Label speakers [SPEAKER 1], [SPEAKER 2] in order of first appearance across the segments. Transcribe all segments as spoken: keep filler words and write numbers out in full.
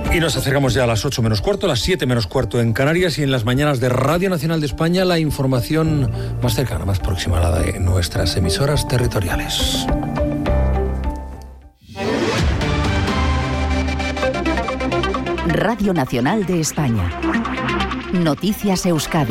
[SPEAKER 1] Y nos acercamos ya a las ocho menos cuarto, las siete menos cuarto en Canarias, y en las mañanas de Radio Nacional de España la información más cercana, más próxima a la de nuestras emisoras territoriales.
[SPEAKER 2] Radio Nacional de España. Noticias Euskadi.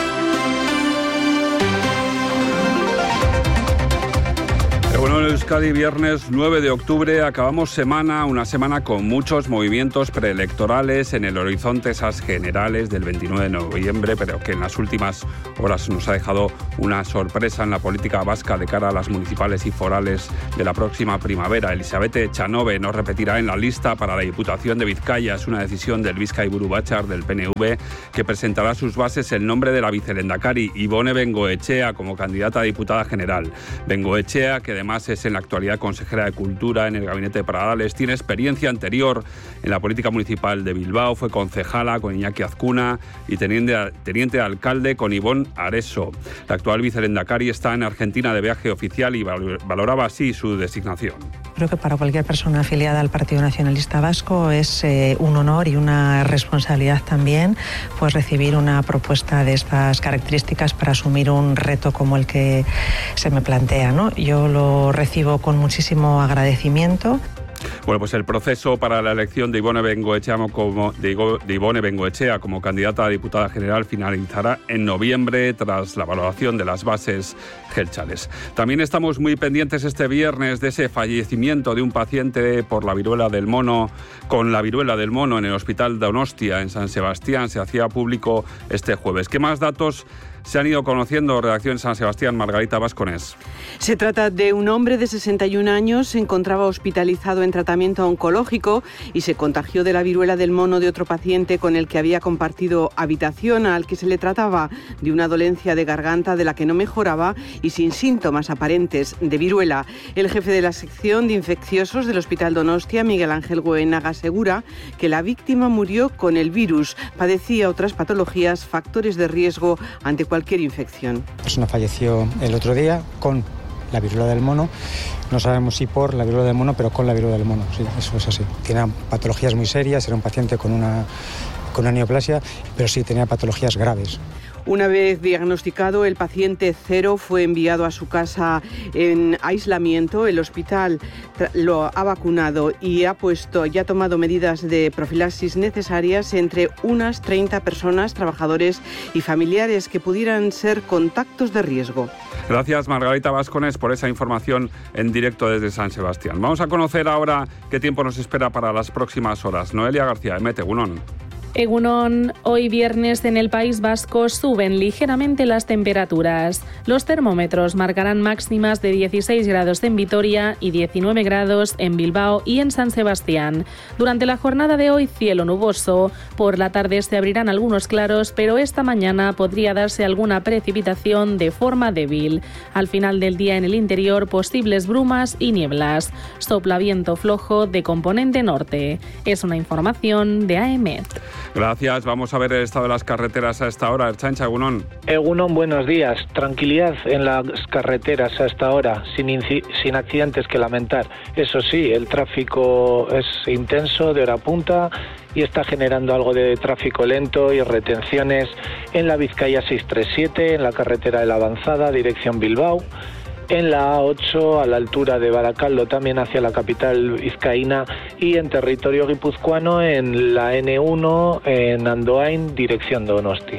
[SPEAKER 3] Bueno, en Euskadi, viernes nueve de octubre, acabamos semana, una semana con muchos movimientos preelectorales en el horizonte, esas generales del veintinueve de noviembre, pero que en las últimas horas nos ha dejado una sorpresa en la política vasca de cara a las municipales y forales de la próxima primavera. Elizabeth Echanove no repetirá en la lista para la Diputación de Vizcaya. Es una decisión del Bizkaiburu Batzar del P N V, que presentará sus bases el nombre de la vicelendakari Ibone Bengoechea como candidata a diputada general. Bengoechea, que además es en la actualidad consejera de Cultura en el gabinete de Pradales, tiene experiencia anterior en la política municipal de Bilbao, fue concejala con Iñaki Azcuna y teniente, teniente de alcalde con Ivón Areso. La actual vicelendakari está en Argentina de viaje oficial y valoraba así su designación.
[SPEAKER 4] Creo que para cualquier persona afiliada al Partido Nacionalista Vasco es eh, un honor y una responsabilidad también, pues recibir una propuesta de estas características para asumir un reto como el que se me plantea, ¿no? Yo lo recibo con muchísimo agradecimiento.
[SPEAKER 3] Bueno, pues el proceso para la elección de Ibone Bengoechea como, de Ibone Bengoechea como candidata a diputada general finalizará en noviembre tras la valoración de las bases gelchales. También estamos muy pendientes este viernes de ese fallecimiento de un paciente por la viruela del mono, con la viruela del mono en el Hospital Donostia en San Sebastián. Se hacía público este jueves. ¿Qué más datos se han ido conociendo? Redacción San Sebastián, Margarita Vasconés.
[SPEAKER 5] Se trata de un hombre de sesenta y un años, se encontraba hospitalizado en tratamiento oncológico y se contagió de la viruela del mono de otro paciente con el que había compartido habitación, al que se le trataba de una dolencia de garganta de la que no mejoraba y sin síntomas aparentes de viruela. El jefe de la sección de infecciosos del Hospital Donostia, Miguel Ángel Goenaga, asegura que la víctima murió con el virus, padecía otras patologías, factores de riesgo ante cualquier infección.
[SPEAKER 6] La persona falleció el otro día con la viruela del mono. No sabemos si por la viruela del mono, pero con la viruela del mono. Sí, eso es así. Tiene patologías muy serias, era un paciente con una, con una neoplasia, pero sí tenía patologías graves.
[SPEAKER 5] Una vez diagnosticado, el paciente cero fue enviado a su casa en aislamiento. El hospital lo ha vacunado y ha puesto y ha tomado medidas de profilaxis necesarias entre unas treinta personas, trabajadores y familiares que pudieran ser contactos de riesgo.
[SPEAKER 3] Gracias, Margarita Vasconés, por esa información en directo desde San Sebastián. Vamos a conocer ahora qué tiempo nos espera para las próximas horas. Noelia García, Emete, Egunon.
[SPEAKER 7] Egunon, hoy viernes en el País Vasco suben ligeramente las temperaturas. Los termómetros marcarán máximas de dieciséis grados en Vitoria y diecinueve grados en Bilbao y en San Sebastián. Durante la jornada de hoy, cielo nuboso. Por la tarde se abrirán algunos claros, pero esta mañana podría darse alguna precipitación de forma débil. Al final del día en el interior, posibles brumas y nieblas. Sopla viento flojo de componente norte. Es una información de A E M E T.
[SPEAKER 3] Gracias. Vamos a ver el estado de las carreteras a esta hora. Ertzaintza, Egunon.
[SPEAKER 8] Egunon, buenos días. Tranquilidad en las carreteras a esta hora, sin, inci- sin accidentes que lamentar. Eso sí, el tráfico es intenso de hora punta y está generando algo de tráfico lento y retenciones en la Vizcaya seiscientos treinta y siete, en la carretera de la Avanzada, dirección Bilbao. En la A ocho, a la altura de Baracaldo, también hacia la capital vizcaína, y en territorio guipuzcoano, en la ene uno, en Andoain, dirección Donosti.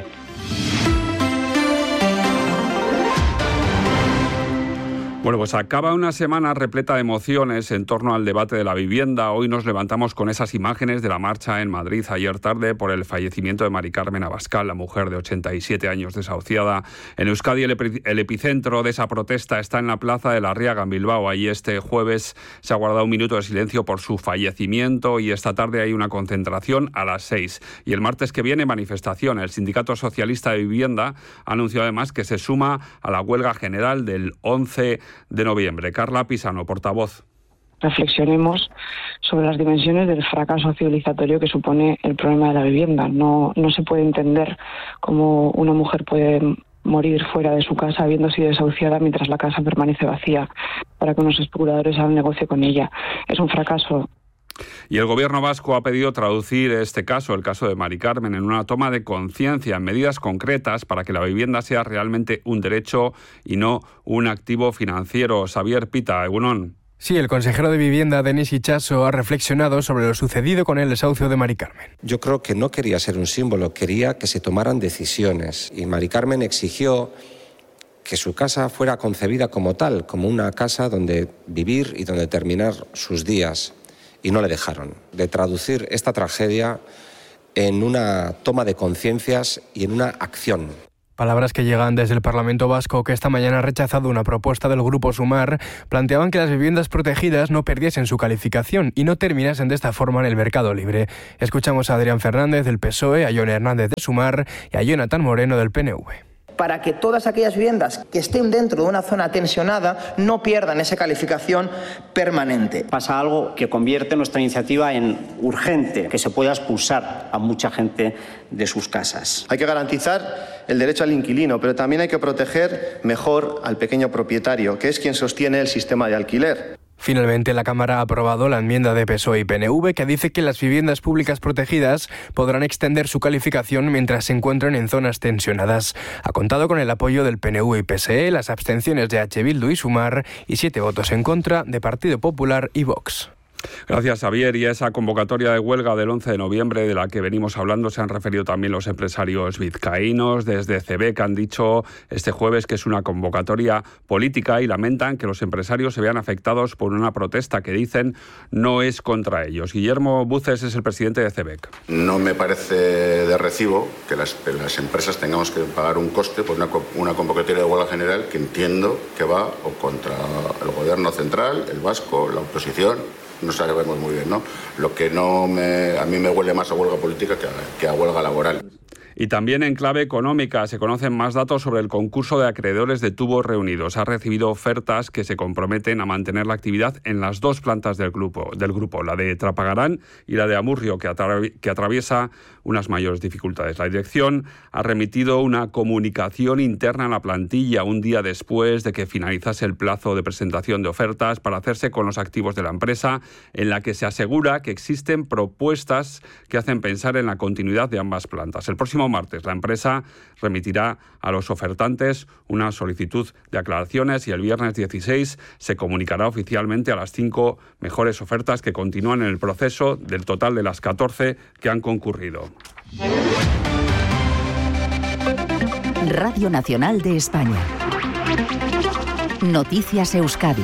[SPEAKER 3] Bueno, pues acaba una semana repleta de emociones en torno al debate de la vivienda. Hoy nos levantamos con esas imágenes de la marcha en Madrid ayer tarde por el fallecimiento de Mari Carmen Abascal, la mujer de ochenta y siete años desahuciada. En Euskadi el, epi- el epicentro de esa protesta está en la plaza de la Arriaga, en Bilbao. Allí este jueves se ha guardado un minuto de silencio por su fallecimiento y esta tarde hay una concentración a las seis. Y el martes que viene manifestación. El Sindicato Socialista de Vivienda ha anunciado además que se suma a la huelga general del once de noviembre. Carla Pisano, portavoz.
[SPEAKER 9] Reflexionemos sobre las dimensiones del fracaso civilizatorio que supone el problema de la vivienda. No, no se puede entender cómo una mujer puede morir fuera de su casa habiendo sido desahuciada mientras la casa permanece vacía para que unos especuladores hagan negocio con ella. Es un fracaso
[SPEAKER 3] Y el Gobierno vasco ha pedido traducir este caso, el caso de Mari Carmen, en una toma de conciencia, en medidas concretas para que la vivienda sea realmente un derecho y no un activo financiero. Xavier Pita, egunon.
[SPEAKER 10] Sí, el consejero de Vivienda, Denis Itxaso, ha reflexionado sobre lo sucedido con el desahucio de Mari Carmen.
[SPEAKER 11] Yo creo que no quería ser un símbolo, quería que se tomaran decisiones. Y Mari Carmen exigió que su casa fuera concebida como tal, como una casa donde vivir y donde terminar sus días. Y no le dejaron. De traducir esta tragedia en una toma de conciencias y en una acción.
[SPEAKER 10] Palabras que llegan desde el Parlamento Vasco, que esta mañana ha rechazado una propuesta del Grupo Sumar. Planteaban que las viviendas protegidas no perdiesen su calificación y no terminasen de esta forma en el mercado libre. Escuchamos a Adrián Fernández del P S O E, a Jon Hernández de Sumar y a Jonathan Moreno del P N V.
[SPEAKER 12] Para que todas aquellas viviendas que estén dentro de una zona tensionada no pierdan esa calificación permanente.
[SPEAKER 13] Pasa algo que convierte nuestra iniciativa en urgente, que se pueda expulsar a mucha gente de sus casas.
[SPEAKER 14] Hay que garantizar el derecho al inquilino, pero también hay que proteger mejor al pequeño propietario, que es quien sostiene el sistema de alquiler.
[SPEAKER 10] Finalmente, la Cámara ha aprobado la enmienda de P S O E y P N V que dice que las viviendas públicas protegidas podrán extender su calificación mientras se encuentren en zonas tensionadas. Ha contado con el apoyo del P N V y P S E, las abstenciones de H. Bildu y Sumar y siete votos en contra de Partido Popular y Vox.
[SPEAKER 3] Gracias, Xavier. Y a esa convocatoria de huelga del once de noviembre de la que venimos hablando se han referido también los empresarios vizcaínos. Desde C B E C han dicho este jueves que es una convocatoria política y lamentan que los empresarios se vean afectados por una protesta que dicen no es contra ellos. Guillermo Buces es el presidente de C B E C.
[SPEAKER 15] No me parece de recibo que las, las empresas tengamos que pagar un coste por una, una convocatoria de huelga general que entiendo que va o contra el gobierno central, el vasco, la oposición. No sabemos muy bien, ¿no? Lo que no me, a mí me huele más a huelga política que a, que a huelga laboral.
[SPEAKER 3] Y también en clave económica se conocen más datos sobre el concurso de acreedores de Tubos Reunidos. Ha recibido ofertas que se comprometen a mantener la actividad en las dos plantas del grupo, del grupo la de Trapagarán y la de Amurrio, que, atrav- que atraviesa unas mayores dificultades. La dirección ha remitido una comunicación interna a la plantilla un día después de que finalizase el plazo de presentación de ofertas para hacerse con los activos de la empresa, en la que se asegura que existen propuestas que hacen pensar en la continuidad de ambas plantas. El próximo martes la empresa remitirá a los ofertantes una solicitud de aclaraciones y el viernes dieciséis se comunicará oficialmente a las cinco mejores ofertas que continúan en el proceso del total de las catorce que han concurrido.
[SPEAKER 2] Radio Nacional de España. Noticias Euskadi.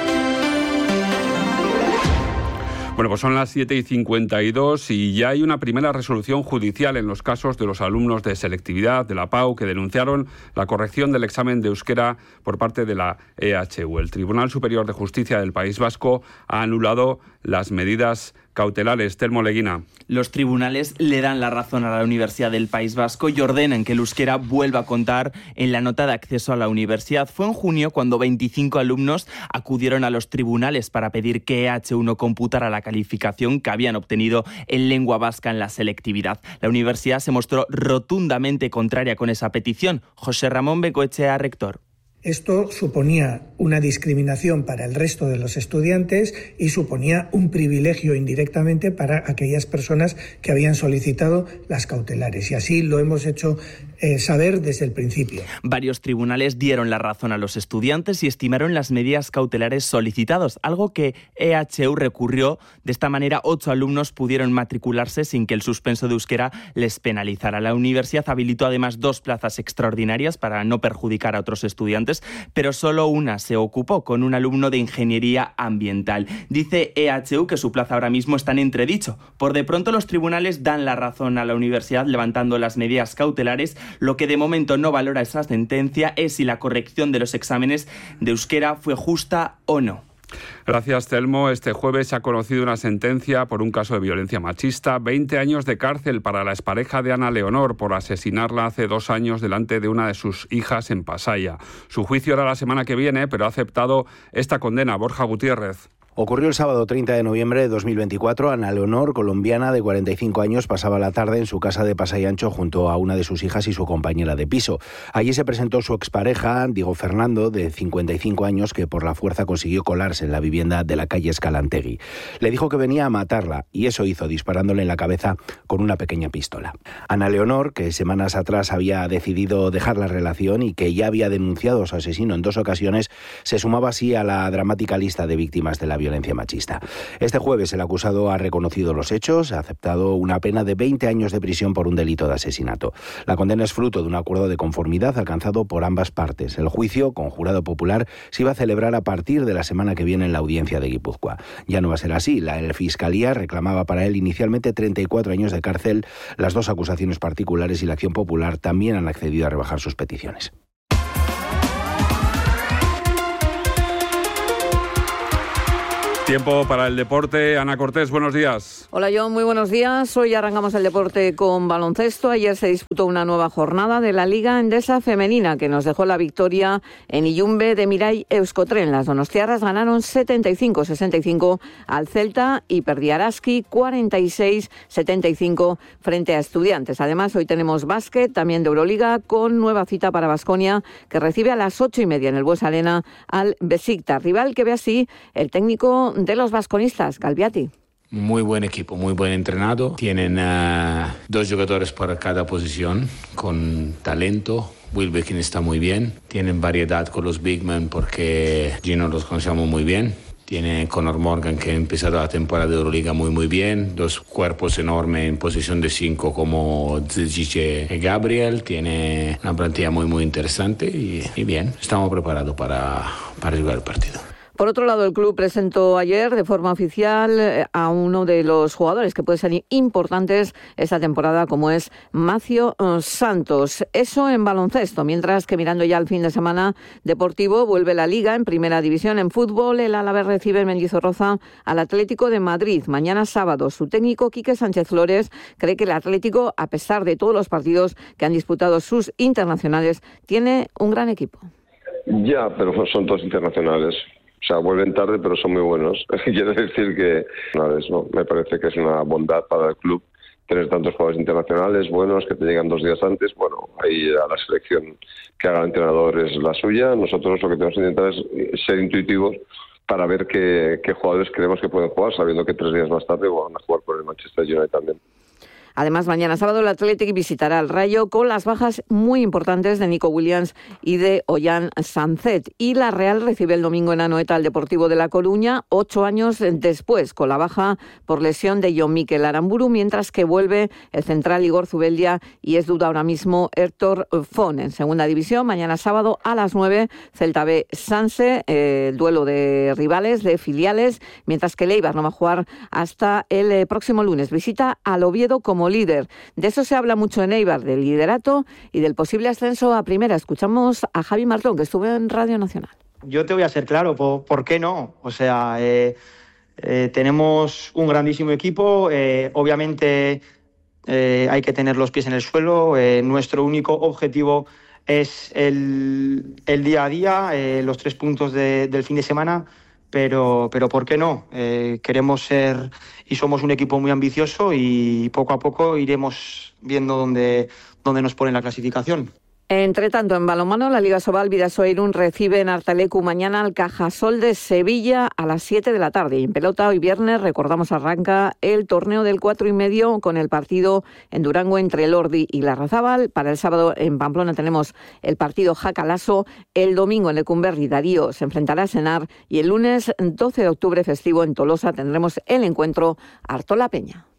[SPEAKER 3] Bueno, pues son las siete y cincuenta y dos y ya hay una primera resolución judicial en los casos de los alumnos de selectividad de la P A U que denunciaron la corrección del examen de euskera por parte de la E H U. El Tribunal Superior de Justicia del País Vasco ha anulado las medidas cautelares. Telmo Leguina.
[SPEAKER 16] Los tribunales le dan la razón a la Universidad del País Vasco y ordenan que el euskera vuelva a contar en la nota de acceso a la universidad. Fue en junio cuando veinticinco alumnos acudieron a los tribunales para pedir que E H U no computara la calificación que habían obtenido en lengua vasca en la selectividad. La universidad se mostró rotundamente contraria con esa petición. José Ramón Becoechea, rector.
[SPEAKER 17] Esto suponía una discriminación para el resto de los estudiantes y suponía un privilegio indirectamente para aquellas personas que habían solicitado las cautelares. Y así lo hemos hecho eh, saber desde el principio.
[SPEAKER 16] Varios tribunales dieron la razón a los estudiantes y estimaron las medidas cautelares solicitados, algo que E H U recurrió. De esta manera, ocho alumnos pudieron matricularse sin que el suspenso de euskera les penalizara. La universidad habilitó además dos plazas extraordinarias para no perjudicar a otros estudiantes, pero solo una se ocupó, con un alumno de Ingeniería Ambiental. Dice E H U que su plaza ahora mismo está en entredicho. Por de pronto los tribunales dan la razón a la universidad levantando las medidas cautelares. Lo que de momento no valora esa sentencia es si la corrección de los exámenes de euskera fue justa o no.
[SPEAKER 3] Gracias, Telmo. Este jueves se ha conocido una sentencia por un caso de violencia machista. veinte años de cárcel para la expareja de Ana Leonor por asesinarla hace dos años delante de una de sus hijas en Pasaia. Su juicio era la semana que viene, pero ha aceptado esta condena. Borja Gutiérrez.
[SPEAKER 18] Ocurrió el sábado treinta de noviembre de dos mil veinticuatro. Ana Leonor, colombiana de cuarenta y cinco años, pasaba la tarde en su casa de Pasay Ancho junto a una de sus hijas y su compañera de piso. Allí se presentó su expareja, Diego Fernando, de cincuenta y cinco años, que por la fuerza consiguió colarse en la vivienda de la calle Escalantegui. Le dijo que venía a matarla y eso hizo, disparándole en la cabeza con una pequeña pistola. Ana Leonor, que semanas atrás había decidido dejar la relación y que ya había denunciado a su asesino en dos ocasiones, se sumaba así a la dramática lista de víctimas de la violencia machista. Este jueves el acusado ha reconocido los hechos, ha aceptado una pena de veinte años de prisión por un delito de asesinato. La condena es fruto de un acuerdo de conformidad alcanzado por ambas partes. El juicio, con jurado popular, se iba a celebrar a partir de la semana que viene en la audiencia de Guipúzcoa. Ya no va a ser así. La Fiscalía reclamaba para él inicialmente treinta y cuatro años de cárcel. Las dos acusaciones particulares y la Acción Popular también han accedido a rebajar sus peticiones.
[SPEAKER 3] Tiempo para el deporte. Ana Cortés, buenos días.
[SPEAKER 19] Hola John, muy buenos días. Hoy arrancamos el deporte con baloncesto. Ayer se disputó una nueva jornada de la Liga Endesa Femenina que nos dejó la victoria en Illumbe de Mirai Euskotren. Las donostiarras ganaron setenta y cinco a sesenta y cinco al Celta y perdía Araski cuarenta y seis a setenta y cinco frente a Estudiantes. Además, hoy tenemos básquet, también de Euroliga, con nueva cita para Baskonia, que recibe a las ocho y media en el Buesa Arena al Besiktas, rival que ve así el técnico de los vasconistas, Galbiati.
[SPEAKER 20] Muy buen equipo, muy buen entrenado. Tienen uh, dos jugadores para cada posición, con talento. Wilbekin está muy bien. Tienen variedad con los big men porque Gino los conocemos muy bien. Tiene Conor Morgan, que ha empezado la temporada de Euroliga muy muy bien. Dos cuerpos enormes en posición de cinco como Zizic y Gabriel. Tiene una plantilla muy muy interesante y, y bien, estamos preparados para, para jugar el partido.
[SPEAKER 19] Por otro lado, el club presentó ayer de forma oficial a uno de los jugadores que pueden ser importantes esta temporada, como es Macio Santos. Eso en baloncesto, mientras que mirando ya el fin de semana deportivo, vuelve la Liga en Primera División. En fútbol, el Alavés recibe en Mendizorroza al Atlético de Madrid. Mañana sábado, su técnico, Quique Sánchez Flores, cree que el Atlético, a pesar de todos los partidos que han disputado sus internacionales, tiene un gran equipo.
[SPEAKER 21] Ya, pero son todos internacionales. O sea, vuelven tarde, pero son muy buenos. Quiero decir que, una vez, ¿no? Me parece que es una bondad para el club tener tantos jugadores internacionales buenos que te llegan dos días antes. Bueno, ahí a la selección que haga el entrenador es la suya. Nosotros lo que tenemos que intentar es ser intuitivos para ver qué, qué jugadores creemos que pueden jugar, sabiendo que tres días más tarde van a jugar por el Manchester United también.
[SPEAKER 19] Además, mañana sábado el Athletic visitará al Rayo con las bajas muy importantes de Nico Williams y de Ollán Sanzet. Y la Real recibe el domingo en Anoeta al Deportivo de La Coruña, ocho años después, con la baja por lesión de Jon Mikel Aramburu, mientras que vuelve el central Igor Zubeldia y es duda ahora mismo Héctor Fon. En segunda división, mañana sábado a las nueve, Celta B Sanse, eh, el duelo de rivales, de filiales, mientras que el Eibar no va a jugar hasta el eh, próximo lunes. Visita al Oviedo como líder. De eso se habla mucho en Eibar, del liderato y del posible ascenso a primera. Escuchamos a Javi Martón, que estuvo en Radio Nacional.
[SPEAKER 22] Yo te voy a ser claro, ¿por, ¿por qué no? O sea, eh, eh, tenemos un grandísimo equipo, eh, obviamente eh, hay que tener los pies en el suelo, eh, nuestro único objetivo es el, el día a día, eh, los tres puntos de, del fin de semana. Pero, pero ¿por qué no? Eh, queremos ser y somos un equipo muy ambicioso y poco a poco iremos viendo dónde, dónde nos ponen la clasificación.
[SPEAKER 19] Entre tanto, en balonmano, la Liga Sobal Bidasoa Irún recibe en Artalecu mañana al Cajasol de Sevilla a las siete de la tarde. Y en pelota, hoy viernes, recordamos, arranca el torneo del cuatro y medio con el partido en Durango entre el Ordi y Larrazábal. Para el sábado en Pamplona tenemos el partido Jacalaso. El domingo en Lecumberri, Darío se enfrentará a Senar. Y el lunes, doce de octubre, festivo en Tolosa, tendremos el encuentro Artola Peña.